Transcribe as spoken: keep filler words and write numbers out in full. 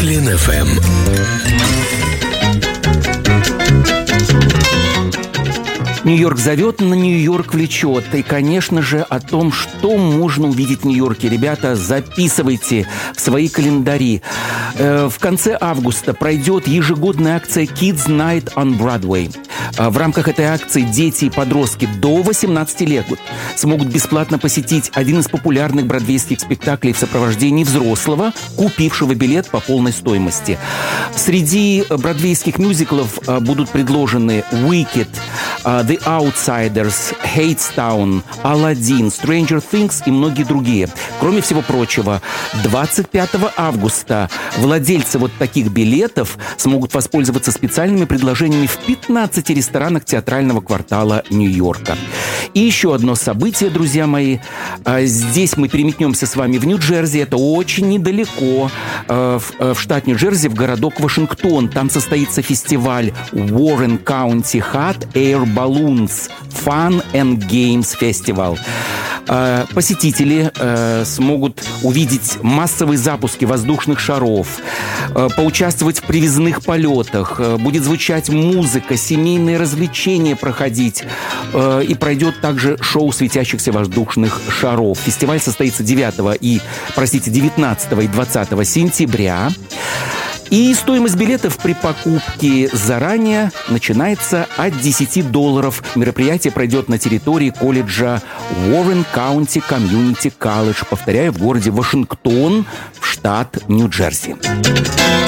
Вимтилин эф эм. Нью-Йорк зовет, на Нью-Йорк влечет. И, конечно же, о том, что можно увидеть в Нью-Йорке. Ребята, записывайте в свои календари. В конце августа пройдет ежегодная акция Kids Night on Broadway. В рамках этой акции дети и подростки до восемнадцати лет смогут бесплатно посетить один из популярных бродвейских спектаклей в сопровождении взрослого, купившего билет по полной стоимости. Среди бродвейских мюзиклов будут предложены Wicked, The Outsiders, Hadestown, Aladdin, Stranger Things и многие другие. Кроме всего прочего, двадцать пятого августа владельцы вот таких билетов смогут воспользоваться специальными предложениями в пятнадцати ресторанах театрального квартала Нью-Йорка. И еще одно событие, друзья мои. Здесь мы переметнемся с вами в Нью-Джерси. Это очень недалеко. В штат Нью-Джерси, в городок Вашингтон. Там состоится фестиваль Warren County Hot Air Balloons Fun and Games Festival. Посетители смогут увидеть массовые запуски воздушных шаров, поучаствовать в привязных полетах, будет звучать музыка, семейные развлечения проходить, и пройдет также шоу светящихся воздушных шаров. Фестиваль состоится девятого и, простите, девятнадцатого и двадцатого сентября. И стоимость билетов при покупке заранее начинается от десяти долларов. Мероприятие пройдет на территории колледжа Warren County Community College, повторяю, в городе Вашингтон, в штат Нью-Джерси.